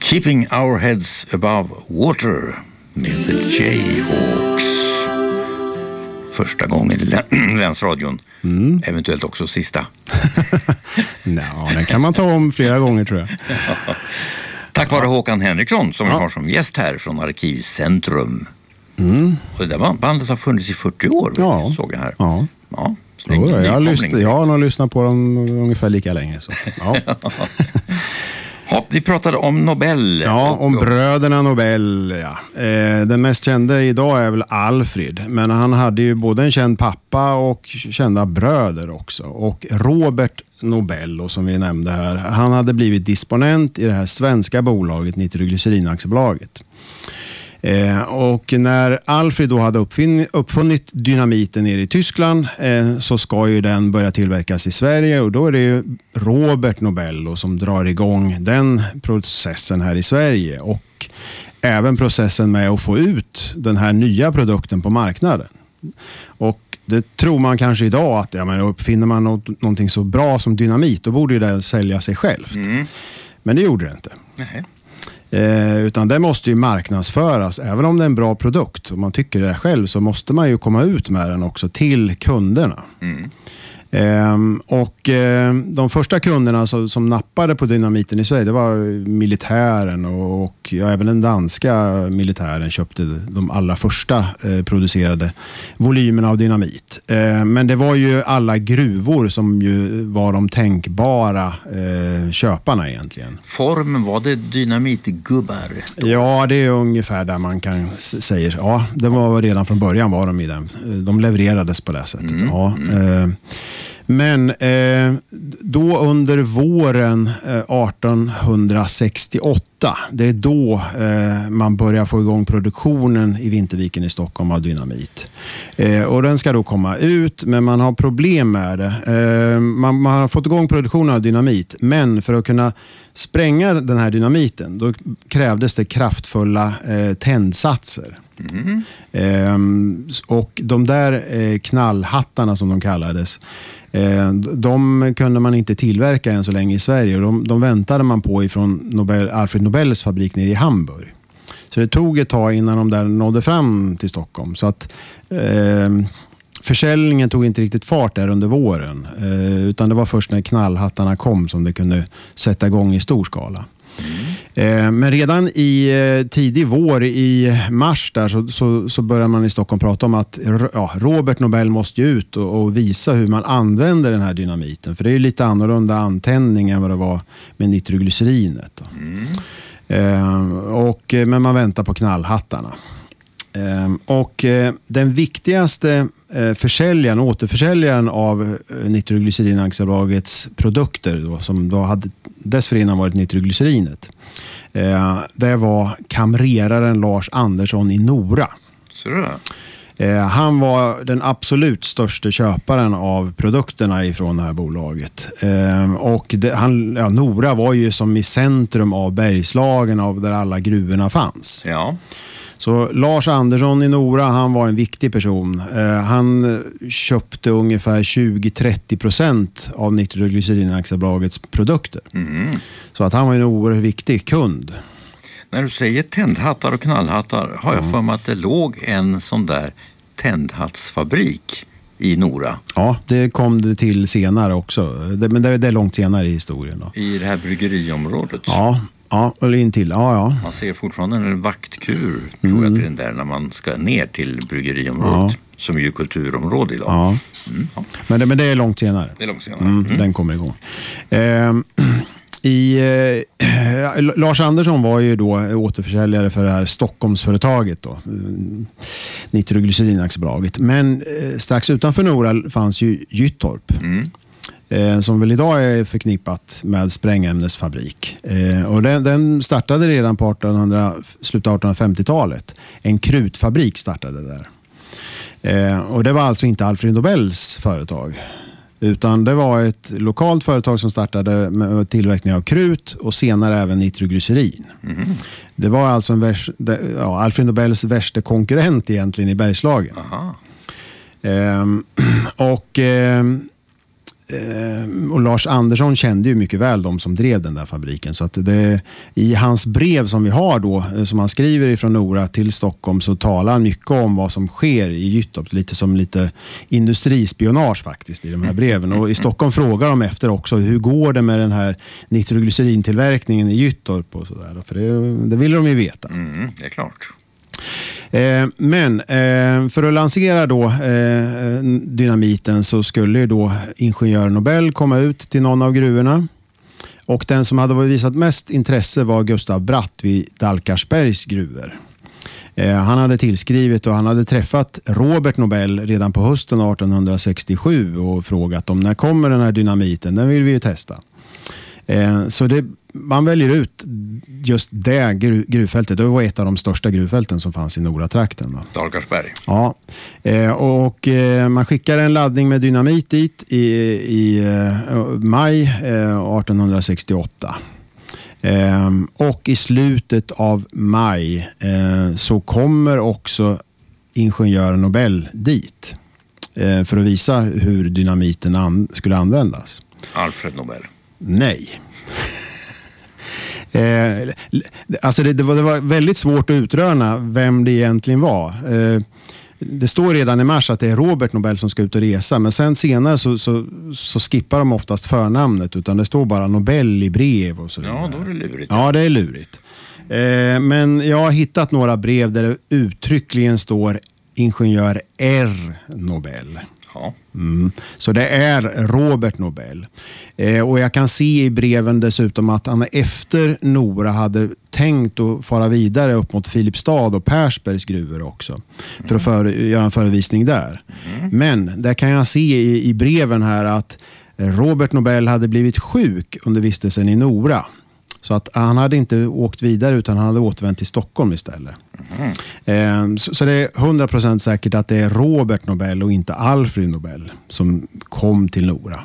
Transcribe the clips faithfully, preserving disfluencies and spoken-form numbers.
Keeping Our Heads Above Water med The Jayhawks. Första gången i Länsradion. Mm. Eventuellt också sista. Ja, den kan man ta om flera gånger tror jag. Tack vare Håkan Henriksson som ja. vi har som gäst här från Arkivcentrum. Mm. Och det där bandet har funnits i fyrtio år, ja. såg jag här. Ja. Ja, jo, jag, har lyssnat, jag har nog lyssnat på dem ungefär lika länge. Så. Ja. Ja, vi pratade om Nobel. Ja, om bröderna Nobel. Ja. Eh, den mest kända idag är väl Alfred. Men han hade ju både en känd pappa och kända bröder också. Och Robert Nobel, och som vi nämnde här, han hade blivit disponent i det här svenska bolaget Nitroglycerin-aktiebolaget. Eh, och när Alfred då hade uppfinn, uppfunnit dynamiten nere i Tyskland eh, så ska ju den börja tillverkas i Sverige, och då är det ju Robert Nobel som drar igång den processen här i Sverige, och även processen med att få ut den här nya produkten på marknaden. Och det tror man kanske idag att ja, men uppfinner man något, någonting så bra som dynamit, då borde ju det sälja sig självt. Mm. Men det gjorde det inte. Nej. Eh, utan det måste ju marknadsföras. Även om det är en bra produkt och man tycker det själv, så måste man ju komma ut med den också till kunderna. Mm. Eh, och eh, de första kunderna som, som nappade på dynamiten i Sverige, det var militären, och, och ja, även den danska militären köpte de allra första eh, producerade volymerna av dynamit. Eh, men det var ju alla gruvor som ju var de tänkbara eh, köparna egentligen. Formen, var det dynamitgubbar? Ja, det är ungefär där man kan säga. Ja, det var redan från början var de i den. De levererades på det sättet. Mm. Ja, eh, Men eh, då under våren eh, arton sextioåtta, det är då eh, man börjar få igång produktionen i Vinterviken i Stockholm av dynamit. Eh, och den ska då komma ut, men man har problem med det. Eh, man, man har fått igång produktionen av dynamit, men för att kunna spränga den här dynamiten, då krävdes det kraftfulla eh, tändsatser. Mm. Eh, och de där eh, knallhattarna som de kallades, eh, de kunde man inte tillverka än så länge i Sverige, och de, de väntade man på ifrån Nobel, Alfred Nobels fabrik nere i Hamburg. Så det tog ett tag innan de där nådde fram till Stockholm, så att eh, försäljningen tog inte riktigt fart där under våren, eh, utan det var först när knallhattarna kom som det kunde sätta igång i stor skala. Mm. Men redan i tidig vår, i mars där, så, så, så börjar man i Stockholm prata om att ja, Robert Nobel måste ju ut och, och visa hur man använder den här dynamiten. För det är ju lite annorlunda antändning än vad det var med nitroglycerinet. Mm. Eh, och, men man väntar på knallhattarna. Eh, och eh, den viktigaste eh, försäljaren, återförsäljaren av eh, Nitroglycerin-aktiebolagets produkter då, som då hade dessförinnan varit nitroglycerinet, eh, det var kamreraren Lars Andersson i Nora. Så det? Eh, han var den absolut största köparen av produkterna ifrån det här bolaget. Eh, och det, han, ja, Nora var ju som i centrum av Bergslagen, av där alla gruvorna fanns. Ja. Så Lars Andersson i Nora, han var en viktig person. Eh, han köpte ungefär tjugo till trettio procent av Nitroglycerin-aktiebolagets produkter. Mm. Så att han var en oerhört viktig kund. När du säger tändhattar och knallhattar, har jag mm. för mig att det låg en sån där tändhattsfabrik i Nora. Ja, det kom det till senare också. Det, men det, det är långt senare i historien då. I det här bryggeriområdet? Ja. Ja, eller in till. Ja, ja. Man ser fortfarande en vaktkur, tror mm. jag, till den där när man ska ner till bryggeriområdet, ja. Som ju är kulturområde idag. Ja. Mm. Ja. Men, det, men det är långt senare. Det är långt senare. Mm, mm. Den kommer igång. Eh, i, eh, Lars Andersson var ju då återförsäljare för det här Stockholmsföretaget då, Nitroglycerin-aktiebolaget. Men eh, strax utanför Nora fanns ju Gyttorp. Mm. Eh, som väl idag är förknippat med sprängämnesfabrik. Eh, och den, den startade redan på artonhundra, slutet av artonhundrafemtiotalet. En krutfabrik startade där. Eh, och det var alltså inte Alfred Nobels företag. Utan det var ett lokalt företag som startade med tillverkning av krut och senare även nitroglycerin. Mm. Det var alltså en vers, ja, Alfred Nobels värsta konkurrent egentligen i Bergslagen. Aha. Eh, och... Eh, och Lars Andersson kände ju mycket väl de som drev den där fabriken. Så att det, i hans brev som vi har då, som han skriver ifrån Nora till Stockholm, så talar han mycket om vad som sker i Gyttorp. Lite som lite industrispionage faktiskt i de här breven. Och i Stockholm frågar de efter också, hur går det med den här nitroglysyrintillverkningen i Gyttorp och sådär. För det, det vill de ju veta. Mm, det är klart. Eh, men eh, för att lansera då eh, dynamiten så skulle ju då ingenjör Nobel komma ut till någon av gruvorna. Och den som hade visat mest intresse var Gustav Bratt vid Dalkarsbergs gruvor. Eh, han hade tillskrivit och han hade träffat Robert Nobel redan på hösten arton sextiosju och frågat om när kommer den här dynamiten, den vill vi ju testa. Eh, så det, man väljer ut just det gru, gruvfältet. Det var ett av de största gruvfälten som fanns i Nora-trakten. Dalkarsberg. Ja, eh, och eh, man skickar en laddning med dynamit dit i, i eh, maj eh, arton sextioåtta. Eh, och i slutet av maj eh, så kommer också ingenjör Nobel dit eh, för att visa hur dynamiten an- skulle användas. Alfred Nobel. Nej. eh, alltså det, det, var, det var väldigt svårt att utröna vem det egentligen var. Eh, det står redan i mars att det är Robert Nobel som ska ut och resa, men sen senare så, så, så skippar de oftast förnamnet, utan det står bara Nobel i brev och så. Ja, då är det lurigt. Ja, det är lurigt. Eh, men jag har hittat några brev där det uttryckligen står ingenjör R. Nobel. Ja. Mm. Så det är Robert Nobel. Eh, och jag kan se i breven dessutom att han efter Nora hade tänkt att fara vidare upp mot Filipstad och Persbergs gruvor också. För att för, göra en förevisning där. Mm. Men där kan jag se i, i breven här att Robert Nobel hade blivit sjuk under vistelsen i Nora. Så att han hade inte åkt vidare utan han hade återvänt till Stockholm istället. Mm. Eh, så, så det är hundra procent säkert att det är Robert Nobel och inte Alfred Nobel som kom till Nora.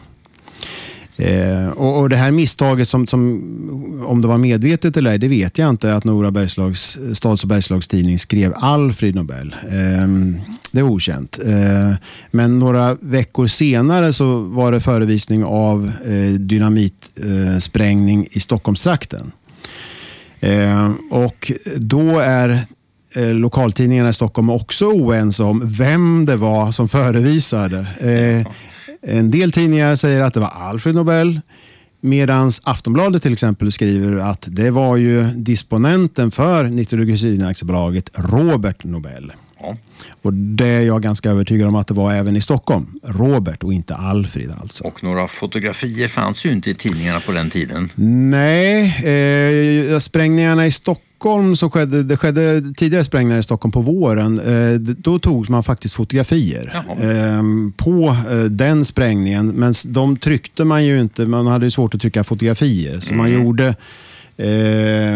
Eh, och, och det här misstaget som, som om det var medvetet eller ej, det vet jag inte, att Nora Bergslags, Stads- och Bergslagstidning skrev Alfred Nobel. Eh, det är okänt. Eh, men några veckor senare så var det förevisning av eh, dynamitsprängning eh, i Stockholmstrakten. Eh, och då är eh, lokaltidningarna i Stockholm också oense om vem det var som förevisade. Eh, En del tidningar säger att det var Alfred Nobel, medan Aftonbladet till exempel skriver att det var ju disponenten för Nitroglycerin-aktiebolaget Robert Nobel. Ja. Och det är jag ganska övertygad om att det var även i Stockholm. Robert och inte Alfred alltså. Och några fotografier fanns ju inte i tidningarna på den tiden. Nej, eh, sprängningarna i Stockholm så skedde, det skedde tidigare sprängningar i Stockholm på våren. Eh, då tog man faktiskt fotografier eh, på eh, den sprängningen. Men de tryckte man ju inte, man hade ju svårt att trycka fotografier. Så mm. man gjorde Eh,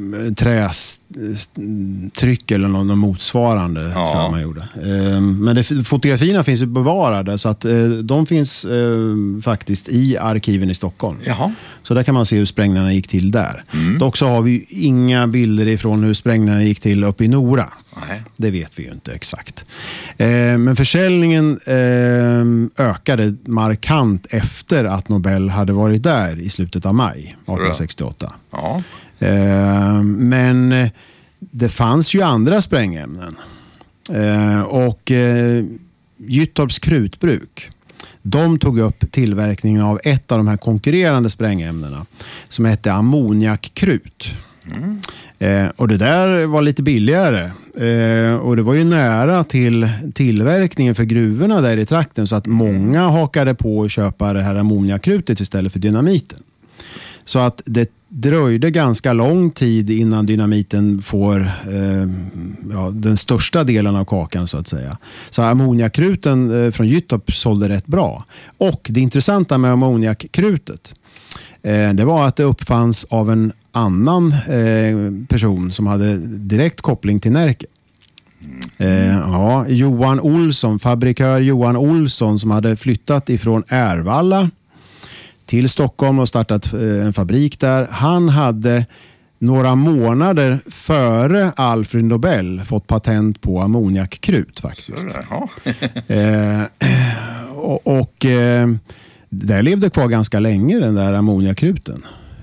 trästryck eller någon motsvarande ja. tror jag man gjorde. Eh, men det, fotografierna finns ju bevarade så att eh, de finns eh, faktiskt i arkiven i Stockholm. Jaha. Så där kan man se hur sprängningarna gick till där. Mm. Dock så har vi inga bilder ifrån hur sprängningarna gick till uppe i Nora. Nej. Det vet vi ju inte exakt. Eh, men försäljningen eh, ökade markant efter att Nobel hade varit där i slutet av maj arton sextioåtta. Ja. Eh, men det fanns ju andra sprängämnen. Eh, och eh, Gyttorps krutbruk, de tog upp tillverkningen av ett av de här konkurrerande sprängämnena som hette ammoniakkrut. Mm. Eh, och det där var lite billigare eh, och det var ju nära till tillverkningen för gruvorna där i trakten, så att många hakade på att köpa det här ammoniakrutet istället för dynamiten. Så att det dröjde ganska lång tid innan dynamiten får eh, ja, den största delen av kakan så att säga. Så ammoniakruten eh, från Gyttorp sålde rätt bra. Och det intressanta med ammoniakkrutet eh, det var att det uppfanns av en annan eh, person som hade direkt koppling till Närke. Eh, ja, Johan Olsson, fabrikör Johan Olsson, som hade flyttat ifrån Ärvalla till Stockholm och startat en fabrik där. Han hade några månader före Alfred Nobel fått patent på ammoniakkrut faktiskt. eh, och och eh, det levde kvar ganska länge, den där ammoniakruten.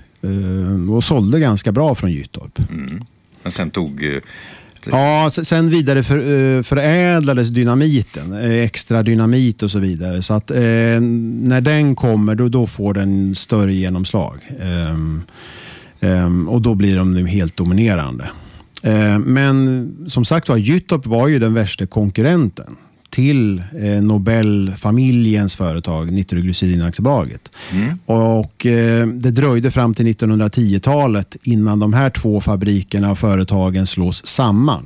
Uh, och sålde ganska bra från Gyttorp. Mm. Men sen tog... Uh, ja, sen vidare för, uh, förädlades dynamiten. Uh, extra dynamit och så vidare. Så att uh, när den kommer, då, då får den större genomslag. Um, um, och då blir de nu helt dominerande. Uh, men som sagt var, Gyttorp var ju den värsta konkurrenten till eh, Nobel-familjens företag, Nitroglycerin-aktiebolaget. Mm. Och eh, det dröjde fram till nittonhundratio-talet innan de här två fabrikerna och företagen slås samman.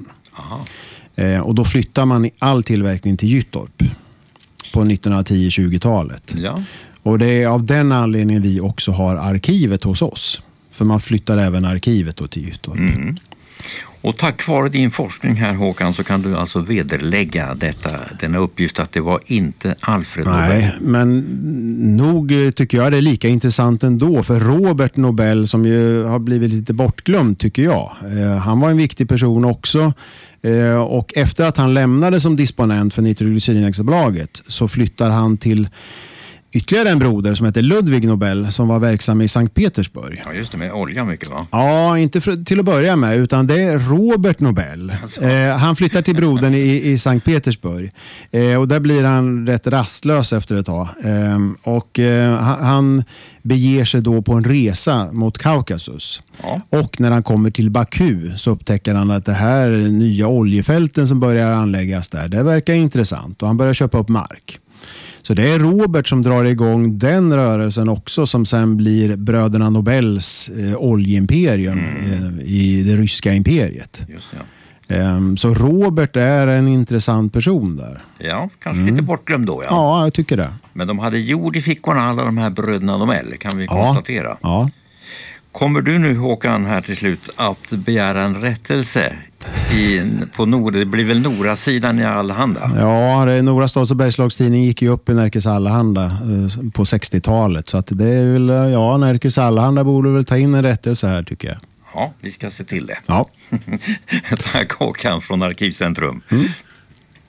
Eh, och då flyttar man all tillverkning till Gyttorp på nittonhundratio-tjugotalet. Ja. Och det är av den anledningen vi också har arkivet hos oss. För man flyttar även arkivet då till Gyttorp. Mm. Och tack vare din forskning här, Håkan, så kan du alltså vederlägga detta, denna uppgift att det var inte Alfred Nobel. Nej, men nog tycker jag det är lika intressant ändå. För Robert Nobel, som ju har blivit lite bortglömd tycker jag. Eh, han var en viktig person också. Eh, och efter att han lämnade som disponent för Nitroglycerin-aktiebolaget så flyttar han till ytterligare en broder som heter Ludwig Nobel som var verksam i Sankt Petersburg. Ja, just det, med olja mycket va? Ja, inte för, till att börja med, utan det är Robert Nobel. Alltså. Eh, han flyttar till brodern i, i Sankt Petersburg. Eh, och där blir han rätt rastlös efter ett tag. Eh, och eh, han beger sig då på en resa mot Kaukasus. Ja. Och när han kommer till Baku så upptäcker han att det här nya oljefälten som börjar anläggas där, det verkar intressant. Och han börjar köpa upp mark. Så det är Robert som drar igång den rörelsen också, som sen blir bröderna Nobels eh, oljeimperium mm. eh, i det ryska imperiet. Just det. Um, så Robert är en intressant person där. Ja, kanske mm. lite bortglömd då. Ja. ja, jag tycker det. Men de hade jord i fickorna, alla de här bröderna Nobel, kan vi ja. konstatera. Ja. Kommer du nu, Håkan, här till slut att begära en rättelse i, på Nord, det blir väl Nora-sidan i Allehanda? Ja, det är Nora stads- och Bergslagstidning gick ju upp i Närkes Allehanda eh, på sextiotalet. Så att det är väl, ja, Närkes Allehanda borde väl ta in en rättelse här tycker jag. Ja, vi ska se till det. Ja. Tack Håkan från Arkivcentrum. Mm.